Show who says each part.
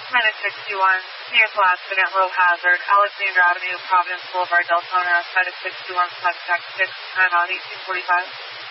Speaker 1: Minute 61, vehicle accident, low hazard, Alexander Avenue, Providence Boulevard, Deltona, outside of 61, contact 6, and on 1845.